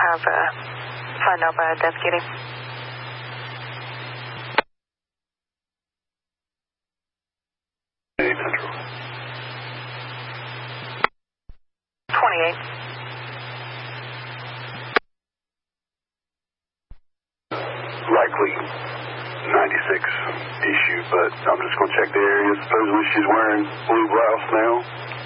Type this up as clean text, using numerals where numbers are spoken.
have find out by a deputy. Central. 28. Likely 96 issue, but I'm just going to check the area. Supposedly she's wearing blue blouse now.